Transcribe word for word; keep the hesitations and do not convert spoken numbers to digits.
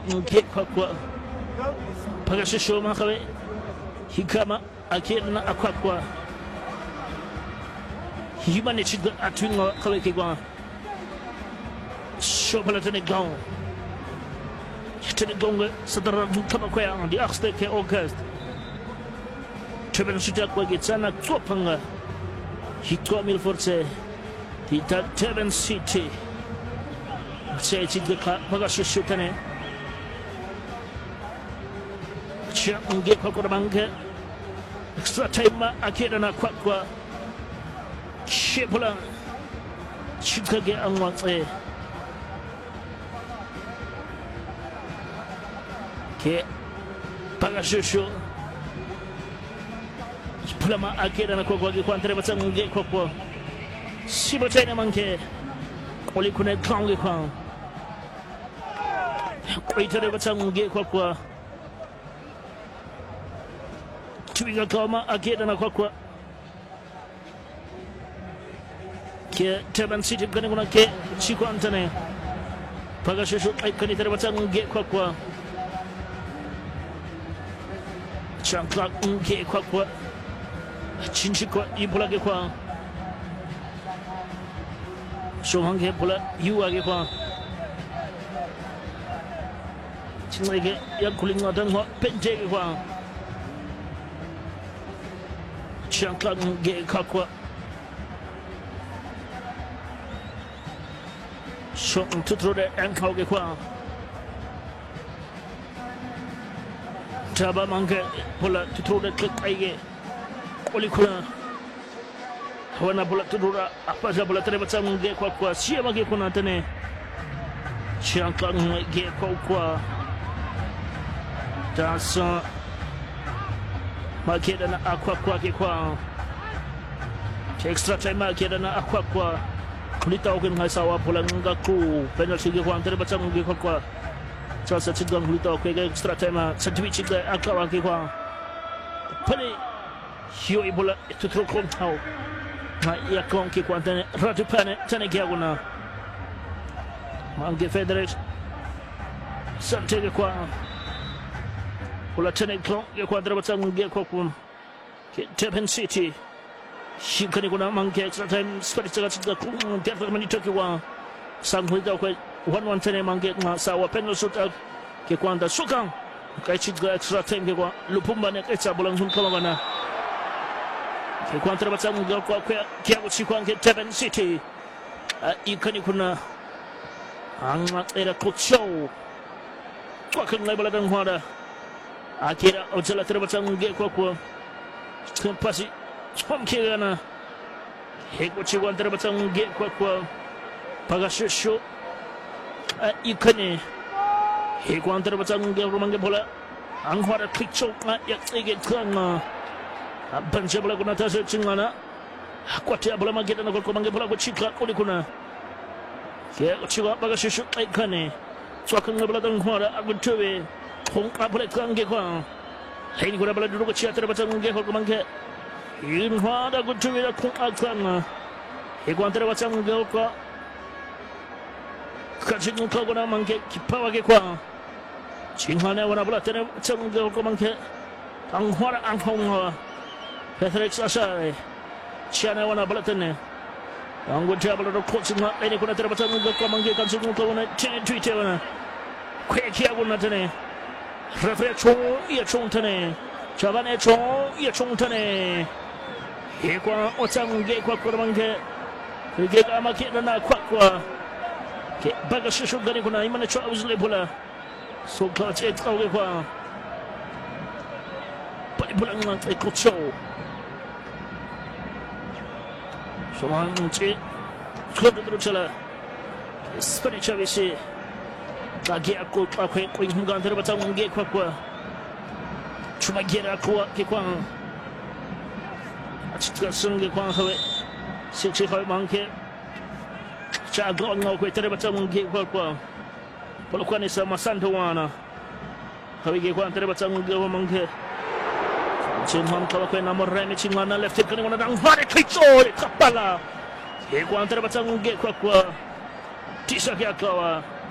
nge kwa kwa Pagashusho makawe hikama akira na akwakwa himane chiga atwinga kawe kigwa shopala tene gong tene gong sadara kama kwa di akhste ke august Treben suja kwa gitsana tsopanga hitwa mil force di Treben City se chiga Pagashusho tene nge kwa kwa bange extra time akira na kwa kwa shepula chikage angwatse ke Pagashusho plama akira na kwa kwa kwa entre batsa nge kwa kwa sibo tena manke oli kuna klange kwa kwa itere batsa nge kwa kwa Tuiga kama akira na kwa kwa ke Treben City kani kuna ke chiko antane Pagashusho kani tere batsa nge kwa kwa chankla nge kwa kwa chinchi kwa ipula ke kwa shohange pula yu age kwa chinge ya kulinga dangwa penje ke kwa chankla nge kwa kwa shong tutro de ankau ke kwa Taba manke pula tutro de klik aige oli kuna wana pula tutro apa ja pula tere batsa nge kwa kwa sia mage kuna tene chankla nge kwa kwa dasa makeda na akwa kwa ke kwa extra time makeda na akwa kwa kulita okin ngai sawa pula nga ku penalty ke kwa tere batsa nge kwa kwa Chasa chigang kulita okwe ke extra time sentiwi chiga akwa ke kwa pale hiyo ibola tutro kontao na ya konki kwa tane ratu pane tane kiaguna mange federate santege kwa kula tane konki kwa drabata nge kwa kwa Treben City shikani kuna mange extra time spari chiga chiga kwa tiata mani toki wa sangulita kwa one one tane mange nga sawa penal shot ke kwa anda sukang kai chiga extra time ke kwa lupumba ne kecha bolang sun kama bana ke kwa anda batsa nge kwa kwa kia uchikwa nge Treben City ikani kuna anga era kocho kwa kan bola dan hwada akira ojala tere batsa nge kwa kwa pasi chomke na heko chiwa anda batsa nge kwa kwa Pagashusho ikane heko anda batsa nge romange bola anghwada klikcho ya tsege kanga banje bola kuna tasa chingana kwati bola mageda na kwa mange bola kwa chika kuli kuna ke chiwa Pagashusho ikane swaka ngabla dan hwada aguntewe hong abule kange kwa haini kuna bola dulu chia tere batsa nge kwa mange in hwada guntewe na kung akanga heko anda batsa nge kwa kachin ko gona manke kipawa ke kwa chinghane wana bola tere changge ko manke ang hora ang hong Patrick Sasha chana wana bola tene ang gutya bola ko chinga ene kuna tere batang ko manke kan chung ko wana tene tweet wana kwe kia wana tene refre cho ye chung tene chabane cho ye chung tene he kwa otangge kwa ko manke ke ka make na kwa kwa ke Pagashusho gani kuna imane cho uzle bola so ka che tsawe kwa pali bola nga e kocho so man che skodo drochala spani chavisi kage akko akwe ko hinga ndere batsa nge kwa kwa chuma gera kwa ke kwa achika sunge kwa hawe siksi hawe manke chago ngau ko tere batsa nge kwa kwa polo kwa ni sama santo wana hawe ke kwa tere batsa nge wa manke chinhan kwa kwa na morreme chingana left hit kani wana dang hare kicho kapala ke kwa tere batsa nge kwa kwa tisa ke akawa